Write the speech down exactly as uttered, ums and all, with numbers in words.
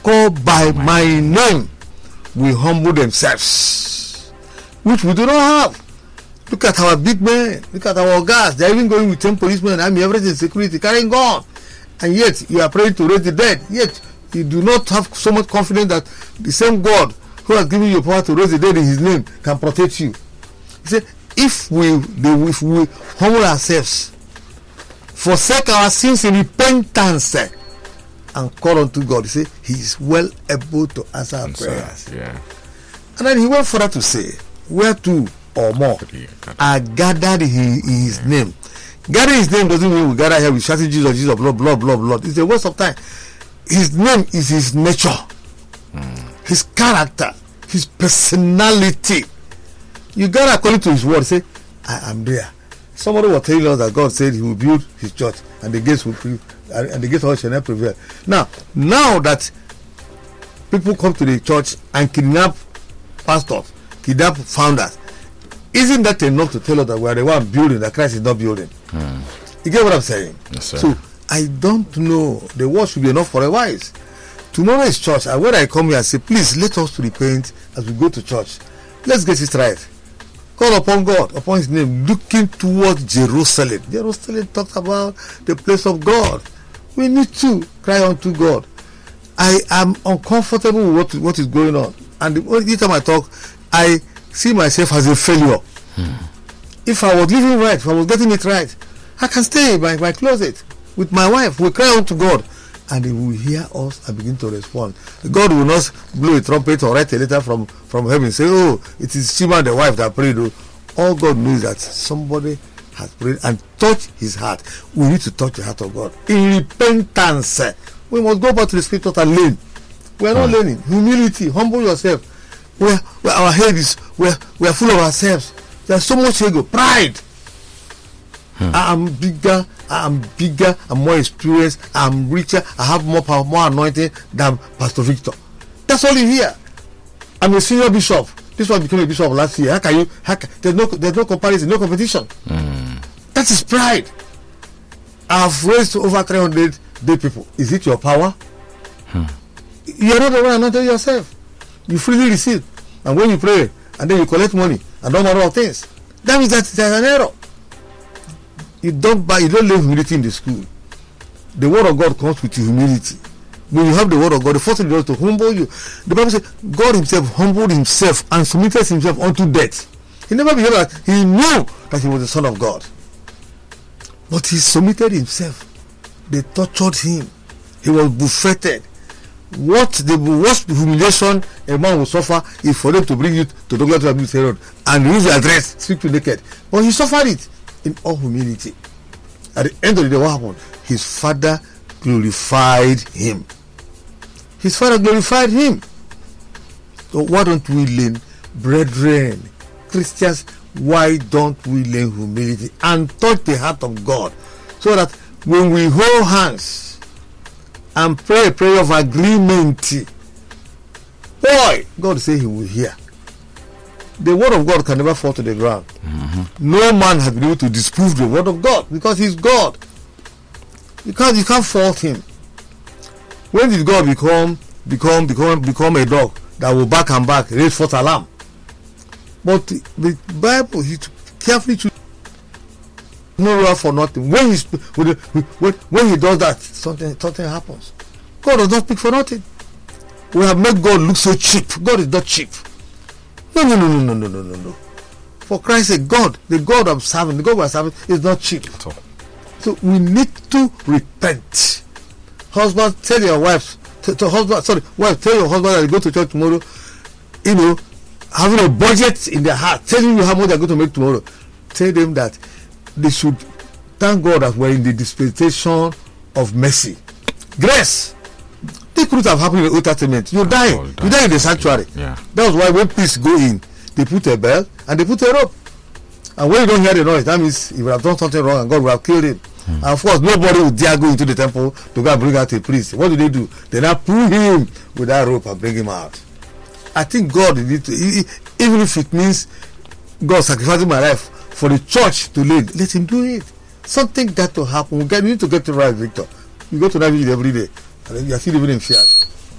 called by my name will humble themselves, which we do not have. Look at our big men, look at our guys, they're even going with ten policemen, I mean everything, security, carrying gun, and yet you are praying to raise the dead, yet you do not have so much confidence that the same God who has given you power to raise the dead in his name can protect you. He said, if we, if we humble ourselves, forsake our sins in repentance, and call unto God, he said, he is well able to answer our prayers. Yeah. And then he went further to say, where two or more are gathered in his yeah. name. Gathering his name doesn't mean we gather here with shouting Jesus, Jesus, blood, blood, blood, blood. It's a waste of time. His name is his nature, mm. his character, his personality. You gather according to his word. Say, I am there. Somebody was telling us that God said he will build his church and the gates will prevail, and the gates of hell shall not prevail. Now, now that people come to the church and kidnap pastors, kidnap founders, isn't that enough to tell us that we are the one building that Christ is not building? Mm. You get what I'm saying? Yes, sir. So I don't know. The word should be enough for a wise. Tomorrow is church, and when I come here, I say, please let us repent as we go to church. Let's get it right. Call upon God, upon his name, looking towards Jerusalem. Jerusalem talks about the place of God. We need to cry unto God. I am uncomfortable with what, what is going on. And the only time I talk, I see myself as a failure. Hmm. If I was living right, if I was getting it right, I can stay in my, my closet with my wife. We cry unto God, and he will hear us and begin to respond. God will not blow a trumpet or write a letter from, from heaven and say, oh, it is Shima the wife that prayed. All God knows that somebody has prayed and touched his heart. We need to touch the heart of God. In repentance, we must go back to the scriptures and learn. We are not hmm. learning. Humility, humble yourself. Where, where our head is, where we are full of ourselves. There's so much ego, pride. Hmm. I am bigger, I am bigger, I'm more experienced, I'm richer, I have more power, more anointing than Pastor Victor. That's all you hear. I'm a senior bishop. This one became a bishop last year. How can you? How can, there's no, there's no comparison, no competition. Hmm. That is pride. I've raised over three hundred dead people. Is it your power? Hmm. You are not the one anointed yourself. You freely receive, and when you pray and then you collect money and all manner of things, that means that there's an error. You don't buy, you don't learn humility in the school. The word of God comes with humility. When you have the word of God, the first thing he does to humble you. The Bible says God himself humbled himself and submitted himself unto death. He never behaved like he knew that he was the Son of God, but he submitted himself. They tortured him. He was buffeted. What the worst humiliation a man will suffer is for them to bring you to the glory of the Herod and use your dress, strip you naked. But he suffered it in all humility. At the end of the day, what happened? His father glorified him. His father glorified him. So why don't we learn, brethren, Christians, why don't we learn humility and touch the heart of God, so that when we hold hands and pray a prayer of agreement, boy, God say he will hear. The word of God can never fall to the ground. Mm-hmm. No man has been able to disprove the word of God, because he's God. You can't, you can't fault him. When did God become become become become a dog that will back and back, raise forth alarm? But the Bible, he carefully chooses no rule for nothing. When he when, when he does that, something something happens. God does not speak for nothing. We have made God look so cheap. God is not cheap. No, no, no, no, no, no, no, no, no. For Christ's sake, God, the God I'm serving, the God we're serving is not cheap. So we need to repent. Husband, tell your wife, to, to husband, sorry, wife, tell your husband that you go to church tomorrow. You know, having a budget in their heart, telling you how much they're going to make tomorrow. Tell them that they should thank God that we're in the dispensation of mercy, grace. This could have happened in the Old Testament. You die, oh, you die in the sanctuary. Yeah. That was why when priests go in, they put a bell and they put a rope. And when you don't hear the noise, that means he would have done something wrong and God would have killed him. Hmm. And of course, nobody would dare go into the temple to go and bring out a priest. What do they do? They now pull him with that rope and bring him out. I think God need to, even if it means God sacrificing my life for the church to lead, let him do it. Something got to happen. We need to get it right, Victor. You go to that video every day, and you are still living in fear.